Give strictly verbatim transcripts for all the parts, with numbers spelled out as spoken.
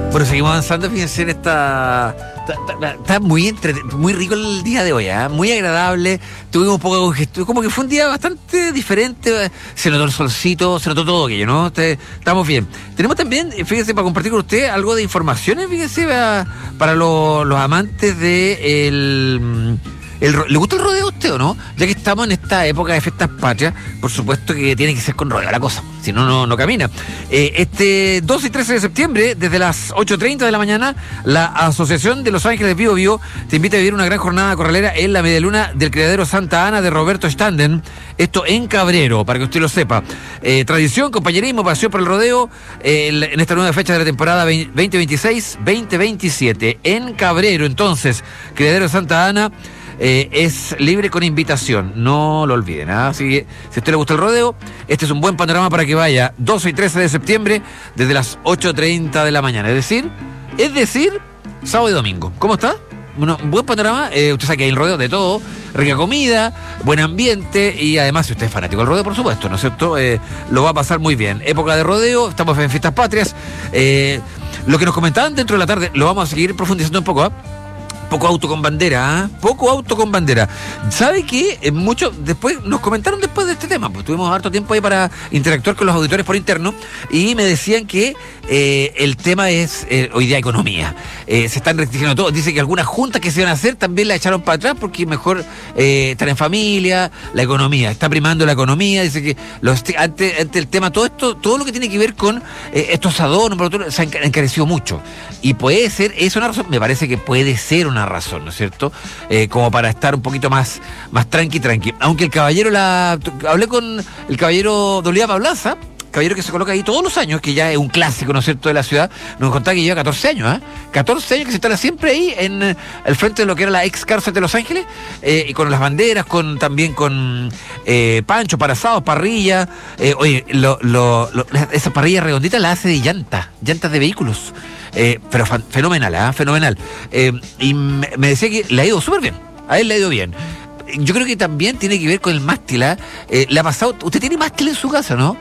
Bueno, seguimos avanzando, fíjense en esta... Está, está, está muy entre, muy rico el día de hoy, ¿eh? Muy agradable, tuvimos un poco de congestión, como que fue un día bastante diferente, se notó el solcito, se notó todo aquello, ¿no? Este, estamos bien. Tenemos también, fíjense, para compartir con usted algo de informaciones, fíjense, para, para los, los amantes de el... El, ¿Le gusta el rodeo a usted o no? Ya que estamos en esta época de fiestas patrias, por supuesto que tiene que ser con rodeo la cosa, si no, no, no camina. Eh, este doce y trece de septiembre, desde las ocho treinta de la mañana, la Asociación de Los Ángeles Bio Bio te invita a vivir una gran jornada corralera en la medialuna del criadero Santa Ana de Roberto Standen, esto en Cabrero, para que usted lo sepa. Eh, tradición, compañerismo, pasión por el rodeo, eh, en esta nueva fecha de la temporada veinte veintiséis veinte veintisiete, en Cabrero. Entonces, criadero Santa Ana, Eh, es libre con invitación, no lo olviden, ¿eh? Así que si a usted le gusta el rodeo, este es un buen panorama para que vaya doce y trece de septiembre desde las ocho treinta de la mañana, es decir, es decir, sábado y domingo. ¿Cómo está? Bueno, un buen panorama, eh, usted sabe que hay el rodeo de todo, rica comida, buen ambiente y además si usted es fanático del rodeo, por supuesto, ¿no es cierto? Eh, lo va a pasar muy bien. Época de rodeo, estamos en Fiestas Patrias, eh, lo que nos comentaban dentro de la tarde, lo vamos a seguir profundizando un poco, ¿eh? Poco auto con bandera, ¿eh? Poco auto con bandera. ¿Sabe qué? Eh, mucho, después, nos comentaron después de este tema, pues tuvimos harto tiempo ahí para interactuar con los auditores por interno y me decían que eh, el tema es eh, hoy día economía. Eh, se están restringiendo todo. Dice que algunas juntas que se iban a hacer también la echaron para atrás porque mejor eh, estar en familia, la economía. Está primando la economía. Dice que los, ante, ante el tema, todo esto, todo lo que tiene que ver con eh, estos adornos, se ha encarecido mucho. Y puede ser, es una razón, me parece que puede ser una razón, ¿no es cierto? Eh, como para estar un poquito más, más tranqui, tranqui. Aunque el caballero, la hablé con el caballero Dolía Pablaza, caballero que se coloca ahí todos los años, que ya es un clásico, ¿no es cierto?, de la ciudad, nos contaba que lleva catorce años, ¿eh? catorce años que se instala siempre ahí, en el frente de lo que era la ex cárcel de Los Ángeles, eh, y con las banderas, con también con eh, pancho para asados, parrilla, eh, oye, lo, lo, lo, esa parrilla redondita la hace de llantas, llantas de vehículos. Eh, pero fan, fenomenal, ¿eh? fenomenal. Eh, y me, me decía que le ha ido súper bien. A él le ha ido bien. Yo creo que también tiene que ver con el mástil. ¿eh? Eh, le ha pasado. Usted tiene mástil en su casa, ¿no?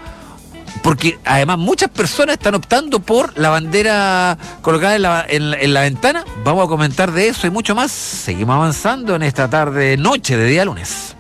Porque además muchas personas están optando por la bandera colocada en la, en, en la ventana. Vamos a comentar de eso y mucho más. Seguimos avanzando en esta tarde, noche de día lunes.